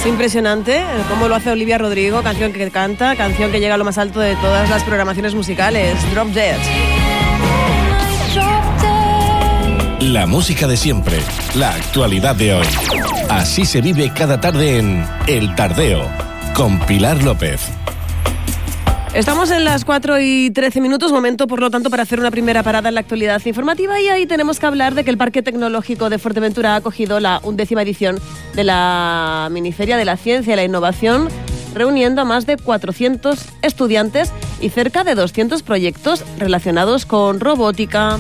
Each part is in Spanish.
Es impresionante cómo lo hace Olivia Rodrigo, canción que canta, canción que llega a lo más alto de todas las programaciones musicales, Drop Dead. La música de siempre, la actualidad de hoy. Así se vive cada tarde en El Tardeo, con Pilar López. Estamos en las 4:13, momento por lo tanto para hacer una primera parada en la actualidad informativa, y ahí tenemos que hablar de que el Parque Tecnológico de Fuerteventura ha acogido la 11ª edición de la Miniferia de la Ciencia y la Innovación, reuniendo a más de 400 estudiantes y cerca de 200 proyectos relacionados con robótica,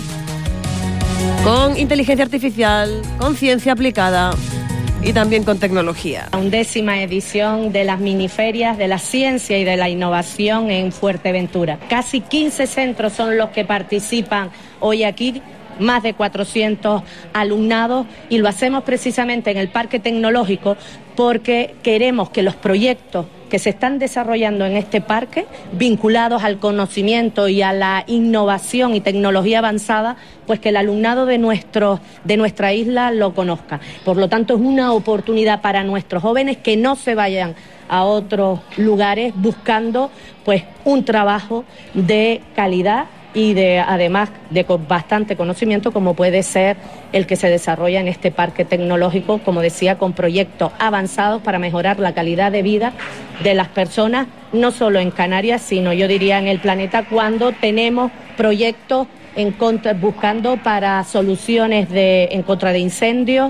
con inteligencia artificial, con ciencia aplicada y también con tecnología. La 11ª edición de las miniferias de la ciencia y de la innovación en Fuerteventura. Casi 15 centros son los que participan hoy aquí, más de 400 alumnados, y lo hacemos precisamente en el Parque Tecnológico porque queremos que los proyectos que se están desarrollando en este parque, vinculados al conocimiento y a la innovación y tecnología avanzada, pues que el alumnado de nuestra isla lo conozca. Por lo tanto, es una oportunidad para nuestros jóvenes que no se vayan a otros lugares buscando pues un trabajo de calidad y además de bastante conocimiento, como puede ser el que se desarrolla en este parque tecnológico, como decía, con proyectos avanzados para mejorar la calidad de vida de las personas, no solo en Canarias, sino yo diría en el planeta, cuando tenemos proyectos buscando para soluciones en contra incendios,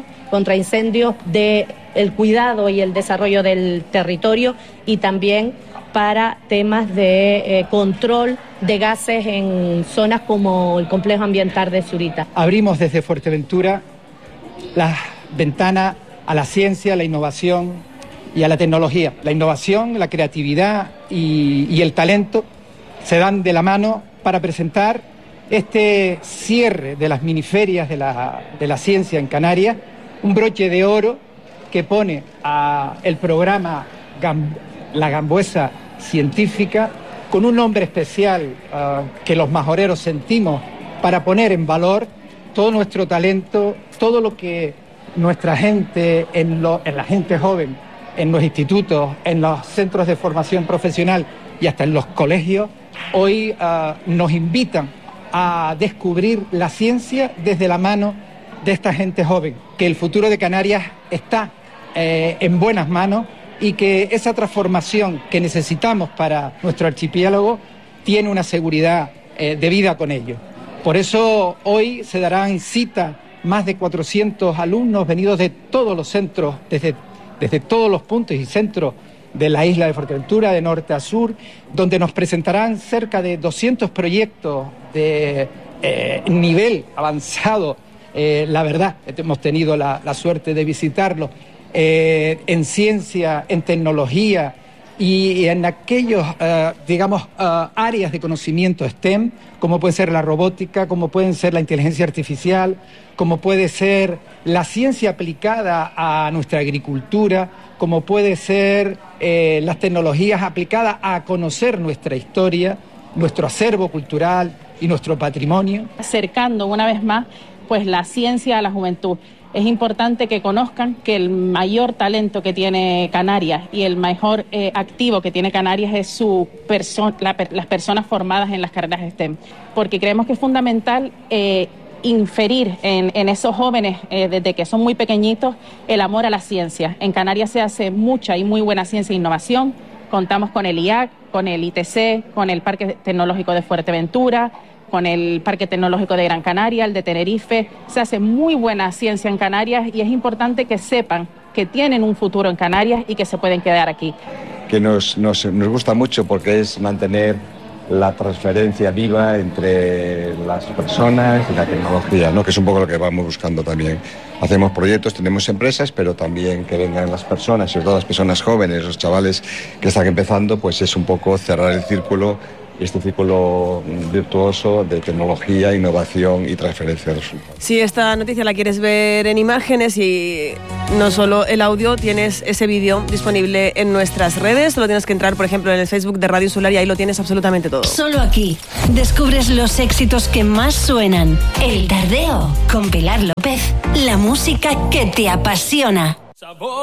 de el cuidado y el desarrollo del territorio, y también para temas de control de gases en zonas como el complejo ambiental de Zurita. Abrimos desde Fuerteventura las ventanas a la ciencia, a la innovación y a la tecnología. La innovación, la creatividad y el talento se dan de la mano para presentar este cierre de las miniferias de la ciencia en Canarias, un broche de oro que pone el programa La Gambuesa Científica con un nombre especial que los majoreros sentimos para poner en valor todo nuestro talento, todo lo que nuestra gente, en la gente joven, en los institutos, en los centros de formación profesional y hasta en los colegios, hoy nos invitan a descubrir la ciencia desde la mano de esta gente joven, que el futuro de Canarias está en buenas manos, y que esa transformación que necesitamos para nuestro archipiélago tiene una seguridad de vida con ello. Por eso hoy se darán cita más de 400 alumnos venidos de todos los centros, desde todos los puntos y centros de la isla de Fuerteventura, de norte a sur, donde nos presentarán cerca de 200 proyectos de nivel avanzado. La verdad, hemos tenido la suerte de visitarlos. En ciencia, en tecnología y en aquellos, áreas de conocimiento STEM, como puede ser la robótica, como pueden ser la inteligencia artificial, como puede ser la ciencia aplicada a nuestra agricultura, como puede ser las tecnologías aplicadas a conocer nuestra historia, nuestro acervo cultural y nuestro patrimonio. Acercando una vez más pues la ciencia a la juventud. Es importante que conozcan que el mayor talento que tiene Canarias y el mejor activo que tiene Canarias es las personas formadas en las carreras STEM, porque creemos que es fundamental inferir en esos jóvenes desde que son muy pequeñitos el amor a la ciencia. En Canarias se hace mucha y muy buena ciencia e innovación. Contamos con el IAC, con el ITC, con el Parque Tecnológico de Fuerteventura, con el Parque Tecnológico de Gran Canaria, el de Tenerife. Se hace muy buena ciencia en Canarias y es importante que sepan que tienen un futuro en Canarias y que se pueden quedar aquí. Que nos gusta mucho porque es mantener la transferencia viva entre las personas y la tecnología, ¿no? Que es un poco lo que vamos buscando también. Hacemos proyectos, tenemos empresas, pero también que vengan las personas, sobre todo las personas jóvenes, los chavales que están empezando, pues es un poco cerrar el círculo, este círculo virtuoso de tecnología, innovación y transferencia de resultados. Si esta noticia la quieres ver en imágenes y no solo el audio, tienes ese vídeo disponible en nuestras redes. Solo tienes que entrar, por ejemplo, en el Facebook de Radio Insular y ahí lo tienes absolutamente todo. Solo aquí descubres los éxitos que más suenan. El Tardeo con Pilar López. La música que te apasiona.